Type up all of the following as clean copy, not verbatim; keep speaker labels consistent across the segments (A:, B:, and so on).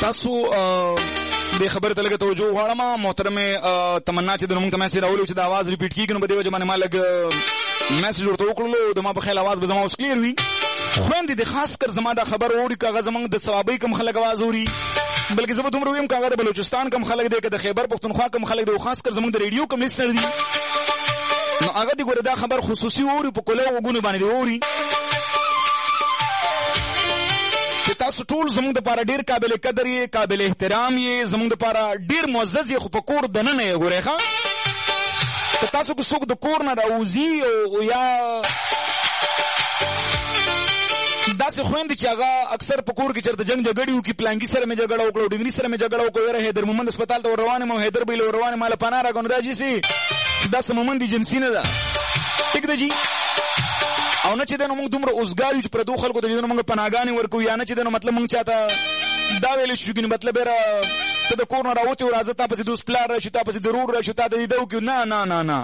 A: تاسو د خبره ته لږه توجه غواړم. محترمه تمنا چې د موږ ته میسج راولو چې د आवाज ریپیټ کیږي نو په دې وجه باندې ما لږ میسج ورته وکړلو. د ما په خیال आवाज به زما اوس کلیر وي. خويندې د خاص کر زما دا خبر اوري کاغه زمنګ د ثوابي کم خلک आवाज اوري، بلکې زه به دومره ویم کاغه د بلوچستان کم خلک دی، که د خیبر پختونخوا کم خلک دی، خاص کر زمنګ د ریډیو کم لسټر دي، نو هغه دی ګوره دا خبر خصوصي اوري په کله وګونه باندې اوري چې تاسو ټول زموږ د پاره ډیر قابل قدر یې، قابل احترام یې، زموږ د پاره ډیر معزز یې، خو په کور دننه یې ګورئ ښه. که تاسو کو څوک د کور نه راوځي او یا داسې خويندې چې هغه اکثر په کور کې چېرته جنګ جګړې وکړي، پلانګي سره مې جګړه وکړه، ډنګري سره مې جګړه وکړه، یاره حیدر مومند هسپتال ته ور روان یم او حیدر بهیل ور روان یم ماله پناه راکړه، نو دا جیسې دا څه مومندي جنسي نه ده، ټیک ده جي. او نه چې دی نو موږ دومره اوزګار یو چې پردو خلکو ته چې دی نو موږ پناهګانې ورکوو، یا نه چې دی نو مطلب موږ چاته دا ویلی شو چې مطلب یاره ته د کور نه راوتې و راځه تا پسې دوست پلار راشو، تا پسې ضرور راشو، تا د دې ده وکړو. نه نه نه نه،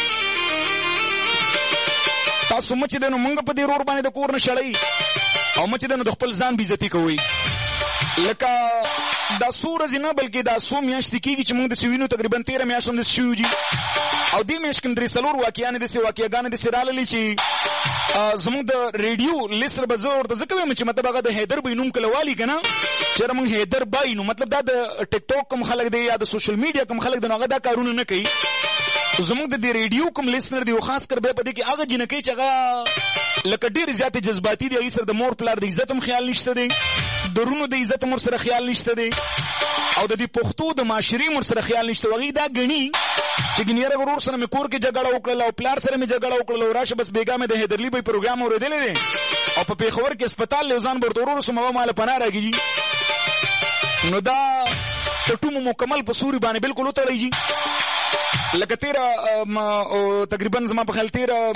A: تاسو مه چې دی نو موږ په دې رور باندې د کور نه شړئ او مچ دنو د خپل ځان بیزتی کوي. لکه دا څو ورځې نه بلکې دا څو میاشتې کېږي چې موږ داسې وینو، تقریبا 13 میاشت هم داسې شوي دي، او دې میاشت کې 3-4 واقعیانې داسې واقعګانې داسې راللې چې زموږ د ریډیو لیسټر به زه ورته ځکه وایم چې مطلب هغه د حیدر بی نوم کله والي که نه چېرې موږ حیدر بی نو مطلب دا د ټیک ټاک کوم خلک دی یا د سوشل میډیا کوم خلک دی نو هغه دا کارونه نه کوي. زموږ د دې ریډیو کوم لیسنر دی او خاص کر به په دې کې هغه جنکۍ چې هغه لکه ډېر زیاتې جذباتي دي، هغې سره د مور پلار د عزت هم خیال نشته دی، د رونو د عزت هم ورسره خیال نشته دی، او د دې پښتو د معاشرې هم ورسره خیال نشته. هغې دا ګڼي چې ګینې یاره ورور سره مې کور کې جګړه وکړله او پلار سره مې جګړه وکړله او راشه بس بېګا مې د حیدرلي بی پروګرام اورېدلی دی او په پېښور کې هسپتال دی او ځان به ورته ورور سم هغه ماله پناه راکېږي، نو دا ټټومو مکمل په سوري باندې بلکل وتړی. لکه تقریبا زما په خیال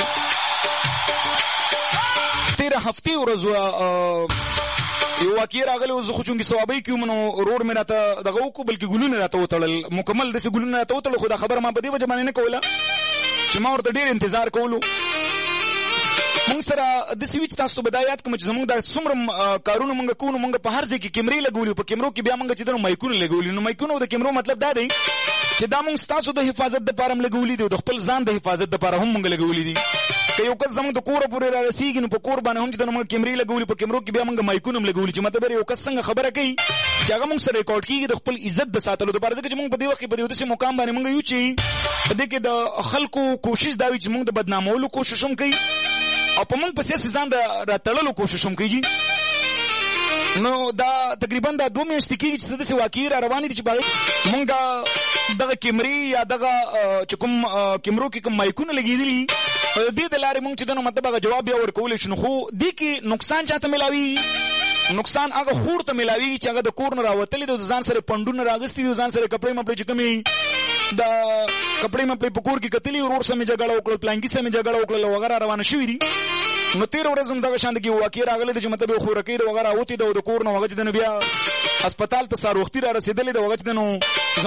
A: 13 هفتې ورځ یو واقعي راغلی و، زه خو چونکې ثوابۍ کې وم نو ورور مې راته دغه وکړو بلکې ګلونه راته وتړل، مکمل داسې ګلونه راته وتړل، خو دا خبره ما په دې وجه باندې نه کوله چې ما ورته ډېر انتظار کولو. موږ سره داسې وي چې تاسو به دا یاد کړم چې زموږ دا څومره کارونه موږ کوو نو موږ په هر ځای کې کیمرې لګولي، په کیمرو کې بیا موږ چې د مایکونه لګولي، نو مایکونه او د کیمرو مطلب دا دی چې دا موږ ستاسو د حفاظت دپاره هم لګولي دي او د خپل ځان د حفاظت دپاره هم موږ لګولي دي. که یو کس زموږ د کوره پورې را رسېږي نو په کور باندې هم چې موږ کیمرې لګولي، په کیمرو کې بیا موږ مایکونه هم لګولي چې مطلب یو کس څنګه خبره کوي چې هغه موږ سره ریکارډ کېږي د خپل عزت د ساتلو دپاره، ځکه چې موږ په دې وخت کې په دې داسې مقام باندې موږ یو چې په دې کې د خلکو کوشش دا وي چې موږ د بدنامولو کوشش هم کوي او په موږ پسې ځان د راتړلو کوشش هم کوي. نو دا تقریبا دا 2 میاشتې کېږي چې داسې واقعي را روانې دي چې په موږ دغه کیمرې یا دغه چې کوم کیمرو کې کوم مایکونه لګېدلي دې د لارې موږ چې د نو مطلب هغه جواب بیا ورکولی شو، نو خو دې کې نقصان چاته میلاوي؟ نقصان هغه خور ته میلاوي چې هغه د کور نه راوتلی دی، د ځان سره پنډونه راغستي دي، ځان سره کپړې مپړې چې کومې د کپړې مپړې په کور کې کتلي، ورور سره مې جګړه وکړل، پلانګي سره مې جګړه وکړل او هغه را روانه شوي دي. نو 13 ورځ هم دغه شان کې واقع راغلی دی چې مطلب یو خورکۍ د هغه راوتې ده او د کور نه هغه چې د نو بیا هسپتال ته سهار وختي را رسېدلی ده، هغه چې د نو